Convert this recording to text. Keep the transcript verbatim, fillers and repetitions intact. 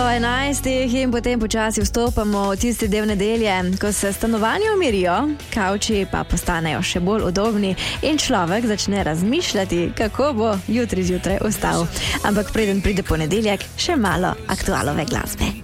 enajstih in potem počasi vstopamo v tisti del nedelje, ko se stanovanja umirijo, kavči pa postanejo še bolj udobni in človek začne razmišljati, kako bo jutri zjutraj vstal. Ampak preden pride ponedeljek, še malo aktualove glasbe.